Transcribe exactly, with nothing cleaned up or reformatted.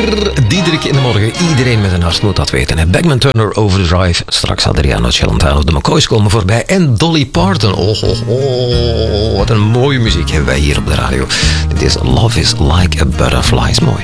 Diederik in de morgen. Iedereen met een hart moet dat weten. Hè? Beckman Turner Overdrive. Straks Adriano Celentano, de McCoys komen voorbij. En Dolly Parton. Oh, oh, oh, wat een mooie muziek hebben wij hier op de radio. Dit is Love is Like a Butterfly. Is mooi.